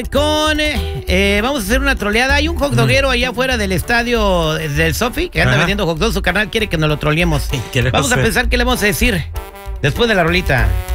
Vamos a hacer una troleada. Hay un hot doguero allá afuera del estadio del Sofi que anda vendiendo hot dogs. Su canal quiere que nos lo troleemos. Vamos a pensar qué le vamos a decir después de la rolita.